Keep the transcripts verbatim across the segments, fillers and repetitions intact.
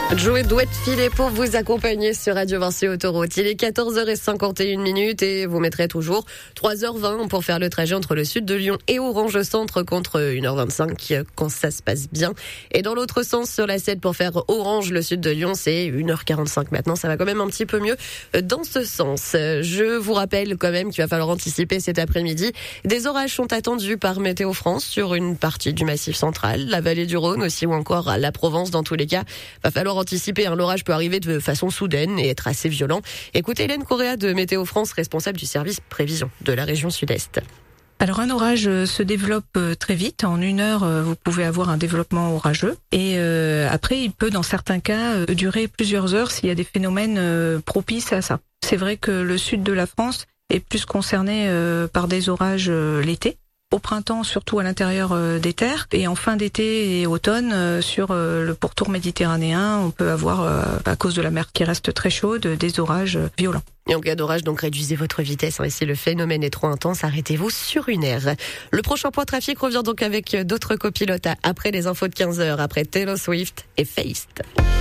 Joey Douette Filet pour vous accompagner sur Radio Vinci Autoroute. Il est quatorze heures cinquante et une minutes et vous mettrez toujours trois heures vingt pour faire le trajet entre le sud de Lyon et Orange Centre contre une heure vingt-cinq quand ça se passe bien. Et dans l'autre sens sur la sept pour faire Orange, le sud de Lyon, c'est une heure quarante-cinq maintenant. Ça va quand même un petit peu mieux dans ce sens. Je vous rappelle quand même qu'il va falloir anticiper cet après-midi. Des orages sont attendus par Météo France sur une partie du Massif central, la vallée du Rhône aussi ou encore la Provence. Dans tous les cas, va falloir anticiper, hein, l'orage peut arriver de façon soudaine et être assez violent. Écoutez Hélène Correa de Météo France, responsable du service prévision de la région sud-est. Alors un orage se développe très vite. En une heure, vous pouvez avoir un développement orageux. Et euh, après, il peut, dans certains cas, durer plusieurs heures s'il y a des phénomènes euh, propices à ça. C'est vrai que le sud de la France est plus concerné euh, par des orages euh, l'été. Au printemps, surtout à l'intérieur euh, des terres. Et en fin d'été et automne, euh, sur euh, le pourtour méditerranéen, on peut avoir, euh, à cause de la mer qui reste très chaude, des orages euh, violents. Et en cas d'orage, donc réduisez votre vitesse. Hein, et si le phénomène est trop intense, arrêtez-vous sur une aire. Le prochain point trafic revient donc avec d'autres copilotes après les infos de quinze heures, après Taylor Swift et Feist.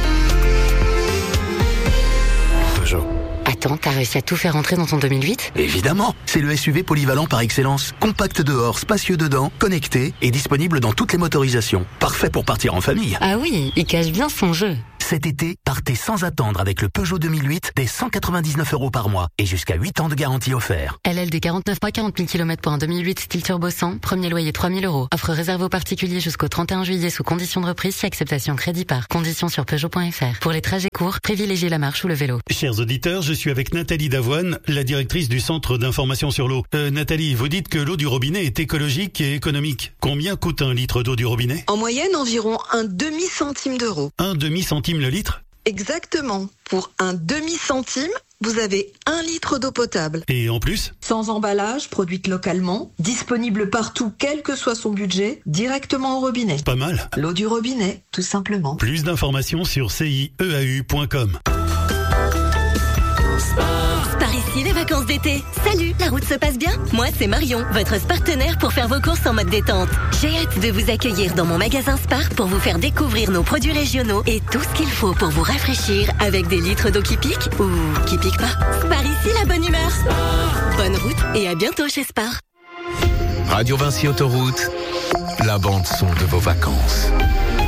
Peugeot. Attends, t'as réussi à tout faire entrer dans ton deux mille huit ? Évidemment, c'est le S U V polyvalent par excellence. Compact dehors, spacieux dedans, connecté et disponible dans toutes les motorisations. Parfait pour partir en famille. Ah oui, il cache bien son jeu. Cet été, partez sans attendre avec le Peugeot deux mille huit dès cent quatre-vingt-dix-neuf euros par mois et jusqu'à huit ans de garantie offert. L L D quarante-neuf mois, quarante mille kilomètres pour un deux mille huit style turbo cent, premier loyer trois mille euros. Offre réservée aux particuliers jusqu'au trente et un juillet sous condition de reprise si acceptation crédit par. Conditions sur Peugeot point F R. Pour les trajets courts, privilégiez la marche ou le vélo. Chers auditeurs, je suis avec Nathalie Davoine, la directrice du Centre d'information sur l'eau. Euh, Nathalie, vous dites que l'eau du robinet est écologique et économique. Combien coûte un litre d'eau du robinet ? En moyenne, environ un demi-centime d'euro. Un demi-centime le litre ? Exactement. Pour un demi-centime, vous avez un litre d'eau potable. Et en plus ? Sans emballage, produite localement, disponible partout, quel que soit son budget, directement au robinet. Pas mal. L'eau du robinet, tout simplement. Plus d'informations sur C I E A U point com. Par ici, les vacances d'été. Salut, la route se passe bien ? Moi, c'est Marion, votre partenaire pour faire vos courses en mode détente. J'ai hâte de vous accueillir dans mon magasin Spar pour vous faire découvrir nos produits régionaux et tout ce qu'il faut pour vous rafraîchir avec des litres d'eau qui piquent ou qui piquent pas. Spar ici, la bonne humeur. Spar. Bonne route et à bientôt chez Spar. Radio Vinci Autoroute, la bande son de vos vacances.